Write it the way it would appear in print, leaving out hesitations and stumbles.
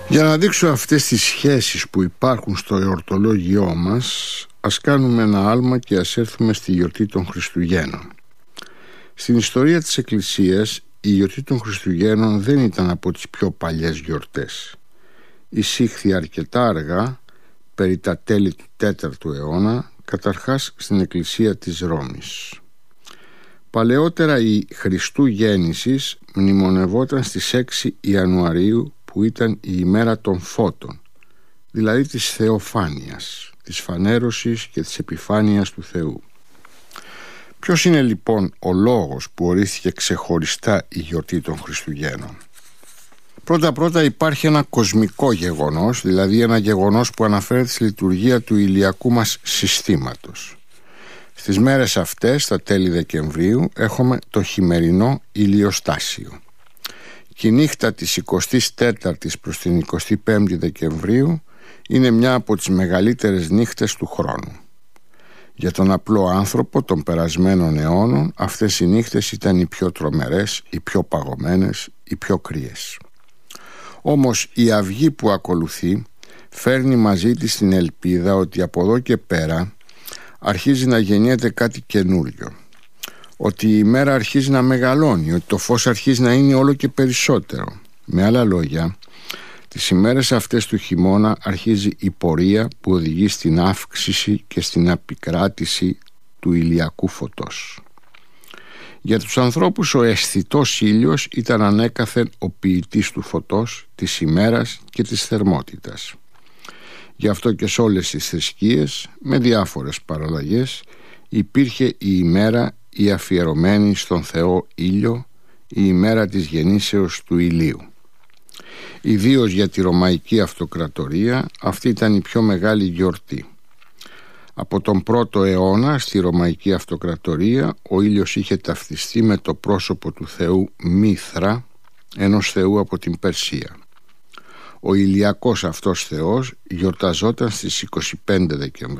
Για να δείξω αυτές τις σχέσεις που υπάρχουν στο εορτολόγιό μας, ας κάνουμε ένα άλμα και ας έρθουμε στη γιορτή των Χριστουγέννων. Στην ιστορία της Εκκλησίας, η γιορτή των Χριστουγέννων δεν ήταν από τις πιο παλιές γιορτές. Εισήχθη αρκετά αργά, περί τα τέλη του 4ου αιώνα, καταρχάς στην Εκκλησία της Ρώμης. Παλαιότερα η Χριστού Γέννησης μνημονευόταν στις 6 Ιανουαρίου, που ήταν η ημέρα των φώτων, δηλαδή της θεοφάνειας, της φανέρωσης και της επιφάνειας του Θεού. Ποιος είναι λοιπόν ο λόγος που ορίστηκε ξεχωριστά η γιορτή των Χριστουγέννων? Πρώτα υπάρχει ένα κοσμικό γεγονός, δηλαδή ένα γεγονός που αναφέρεται στη λειτουργία του ηλιακού μας συστήματος. Στις μέρες αυτές, στα τέλη Δεκεμβρίου, έχουμε το χειμερινό ηλιοστάσιο. Και η νύχτα της 24ης προς την 25η Δεκεμβρίου είναι μια από τις μεγαλύτερες νύχτες του χρόνου. Για τον απλό άνθρωπο των περασμένων αιώνων, αυτές οι νύχτες ήταν οι πιο τρομερές, οι πιο παγωμένες, οι πιο κρύες. Όμως η αυγή που ακολουθεί φέρνει μαζί της την ελπίδα ότι από εδώ και πέρα αρχίζει να γεννιέται κάτι καινούριο, ότι η ημέρα αρχίζει να μεγαλώνει, ότι το φως αρχίζει να είναι όλο και περισσότερο. Με άλλα λόγια, τις ημέρες αυτές του χειμώνα αρχίζει η πορεία που οδηγεί στην αύξηση και στην επικράτηση του ηλιακού φωτός. Για τους ανθρώπους ο αισθητός ήλιος ήταν ανέκαθεν ο ποιητής του φωτός, της ημέρας και της θερμότητας. Γι' αυτό και σε όλες τις θρησκείες, με διάφορες παραλλαγές, υπήρχε η ημέρα η αφιερωμένη στον Θεό ήλιο, η ημέρα της γεννήσεως του ηλίου. Ιδίως για τη Ρωμαϊκή Αυτοκρατορία αυτή ήταν η πιο μεγάλη γιορτή. Από τον 1ο αιώνα στη Ρωμαϊκή Αυτοκρατορία ο ήλιος είχε ταυτιστεί με το πρόσωπο του θεού Μήθρα, ενός θεού από την Περσία. Ο ηλιακός αυτός θεός γιορταζόταν στις 25 Δεκεμβρίου